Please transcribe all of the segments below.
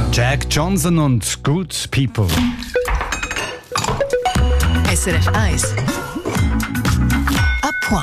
Jack Johnson und Good People. SRF 1 à point.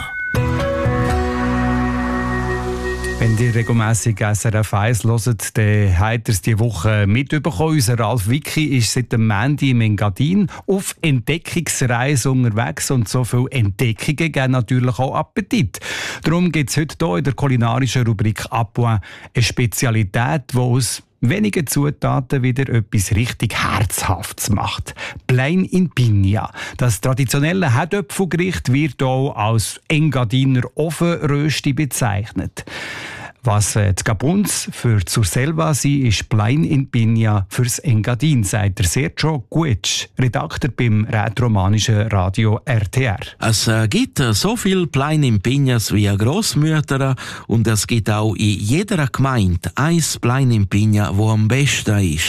Wenn ihr regelmässig SRF 1 hört, dann habt ihr es diese Woche mitbekommen. Unser Ralf Wicki ist seit dem Montag im Engadin auf Entdeckungsreise unterwegs. Und so viele Entdeckungen geben natürlich auch Appetit. Darum gibt es heute hier in der kulinarischen Rubrik «À point» eine Spezialität, die aus wenigen Zutaten wieder etwas richtig Herzhaftes macht. Plein in Piña. Das traditionelle Herdöpfelgericht wird auch als Engadiner Ofenrösti bezeichnet. Was die Gabuns für zur Selva sind, ist Plein in Piña fürs Engadin, sagt der Sergio Guetsch, Redakteur beim rätoromanischen Radio RTR. Es gibt so viele Plein in Piñas wie Grossmütter und es gibt auch in jeder Gemeinde ein Plein in Piña, das am besten ist.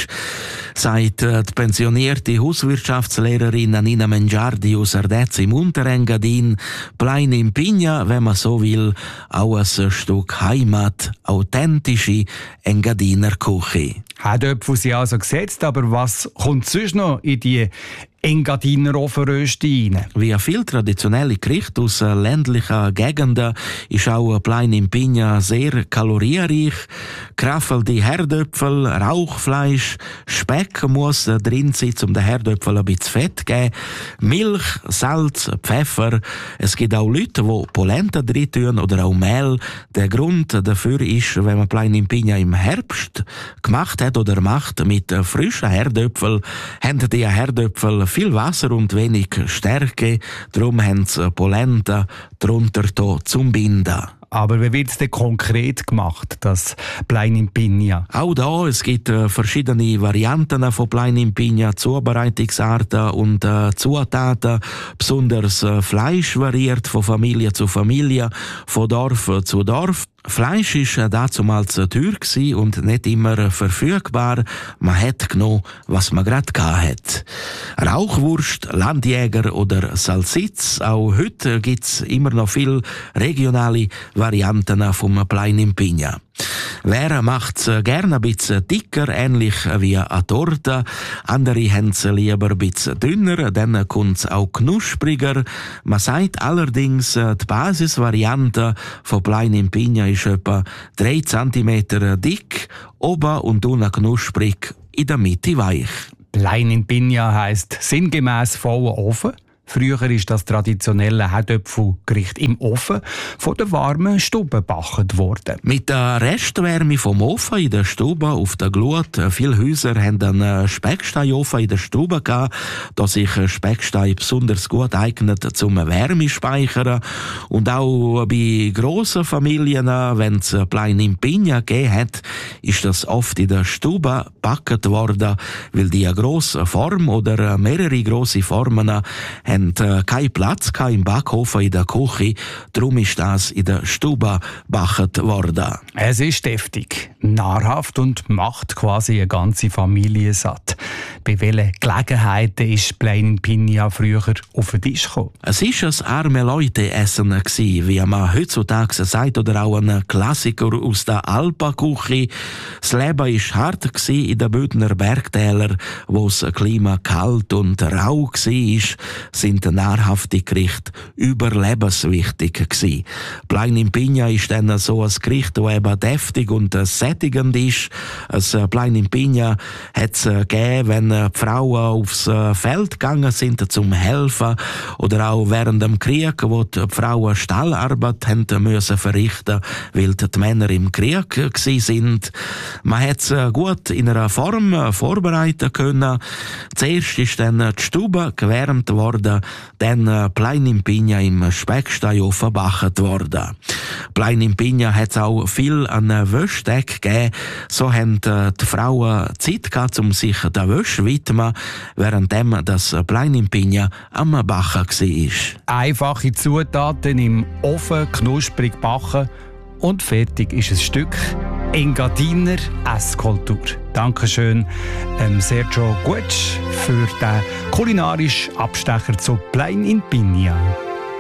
Sagt die pensionierte Hauswirtschaftslehrerin Nina Mengiardi aus Ardez im Unterengadin. Plein in Piña, wenn man so will, auch ein Stück Heimat, authentische Engadiner Küche. Herdöpfel sind also gesetzt, aber was kommt sonst noch in die Engadiner Ofenrösti rein? Wie viele traditionelle Gerichte aus ländlichen Gegenden ist auch Plein in Piña sehr kalorienreich. Geraffelte Herdöpfel, Rauchfleisch, Speck muss drin sein, um den Herdöpfel ein bisschen Fett zu geben. Milch, Salz, Pfeffer. Es gibt auch Leute, die Polenta drin tun oder auch Mehl. Der Grund dafür ist, wenn man Plein in Piña im Herbst gemacht hat oder macht mit frischen Herdöpfeln, haben die Herdöpfel viel Wasser und wenig Stärke. Darum haben sie Polenta drunter zum Binden. Aber wie wird es denn konkret gemacht, das Plein in Piña? Auch da, es gibt verschiedene Varianten von Plein in Piña, Zubereitungsarten und Zutaten. Besonders Fleisch variiert von Familie zu Familie, von Dorf zu Dorf. Fleisch war damals teuer und nicht immer verfügbar. Man hat genommen, was man gerade hatte. Rauchwurst, Landjäger oder Salsitz. Auch heute gibt es immer noch viele regionale Varianten vom Plein in Piña. Wer macht es gerne ein bisschen dicker, ähnlich wie eine Torte. Andere haben es lieber ein bisschen dünner, dann kommt es auch knuspriger. Man sagt allerdings, die Basisvariante von Plein in Piña ist etwa 3 cm dick, oben und unten knusprig, in der Mitte weich. Plein in Piña heisst sinngemäss vollen Ofen. Früher ist das traditionelle Herdöpfelgericht im Ofen von der warmen Stube gebacken worden. Mit der Restwärme vom Ofen in der Stube auf der Glut. Viele Häuser haben einen Specksteinofen in der Stube gehabt, da sich Speckstein besonders gut eignet zum Wärmespeichern. Und auch bei grossen Familien, wenn es Plein in Piña gegeben hat, ist das oft in der Stube gebacken worden, weil die eine grosse Form oder mehrere grosse Formen haben keinen Platz im Backofen in der Küche, darum ist das in der Stube gebacken worden. Es ist deftig, nahrhaft und macht quasi eine ganze Familie satt. Bei welchen Gelegenheiten ist Plein in Piña früher auf den Tisch gekommen? Es war ein arme Leute-Essen, wie man heutzutage sagt, oder auch ein Klassiker aus der Alpenküche. Das Leben war hart in den Bündner Bergtälern, wo das Klima kalt und rau war, sind nahrhafte Gerichte überlebenswichtig gewesen. Plein in Piña ist dann so ein Gericht, das eben deftig und sättigend ist. Ein Plein in Piña hat es gegeben, wenn die Frauen aufs Feld gegangen sind zum Helfen oder auch während dem Krieg, wo die Frauen Stallarbeit haben müssen verrichten, weil die Männer im Krieg sind. Man hat es gut in einer Form vorbereiten können. Zuerst ist dann die Stube gewärmt worden, dann Plein in Piña im Specksteinofen gebacken worden. Plein in Piña hat es auch viel an Wäschdeck gegeben. So haben die Frauen Zeit gehabt, um sich der Wäsche zu widmen, währenddem das Plein in Piña am Backen war. Einfache Zutaten im Ofen knusprig backen und fertig ist ein Stück Engadiner Esskultur. Dankeschön Sergio Guetsch für den kulinarischen Abstecher zu Plein in Piña.